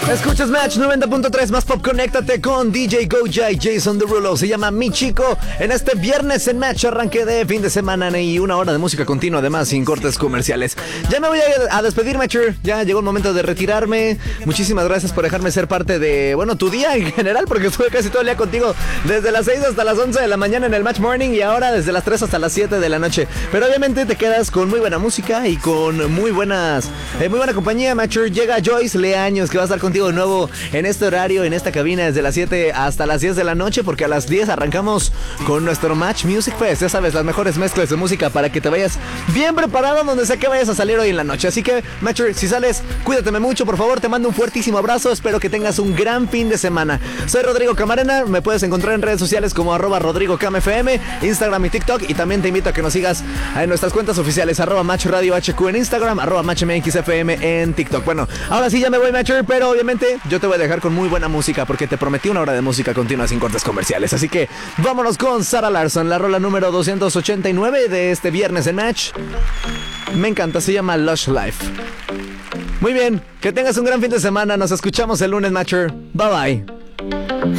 Escuchas Match 90.3 más pop, conéctate con DJ Gojai, Jason Derulo. Se llama Mi Chico. En este viernes en Match, arranque de fin de semana y una hora de música continua, además sin cortes comerciales. Ya me voy a despedir, Matcher. Ya llegó el momento de retirarme. Muchísimas gracias por dejarme ser parte de, bueno, tu día en general, porque estuve casi todo el día contigo desde las 6 hasta las 11 de la mañana en el Match Morning y ahora desde las 3 hasta las 7 de la noche. Pero obviamente te quedas con muy buena música y con muy buena compañía, Matcher. Llega Joyce Leaños, que va a estar contigo de nuevo en este horario, en esta cabina, desde las 7 hasta las 10 de la noche, porque a las 10 arrancamos con nuestro Match Music Fest. Ya sabes, las mejores mezclas de música para que te vayas bien preparado donde sea que vayas a salir hoy en la noche. Así que, Matcher, si sales, cuídateme mucho, por favor. Te mando un fuertísimo abrazo. Espero que tengas un gran fin de semana. Soy Rodrigo Camarena. Me puedes encontrar en redes sociales como @RodrigoCamFM, Instagram y TikTok. Y también te invito a que nos sigas en nuestras cuentas oficiales, @Match Radio HQ en Instagram, @MatchMXFM en TikTok. Bueno, ahora sí ya me voy, Matcher, pero obviamente yo te voy a dejar con muy buena música porque te prometí una hora de música continua sin cortes comerciales. Así que vámonos con Sarah Larsson, la rola número 289 de este viernes en Match. Me encanta, se llama Lush Life. Muy bien, que tengas un gran fin de semana. Nos escuchamos el lunes, Matcher. Bye bye.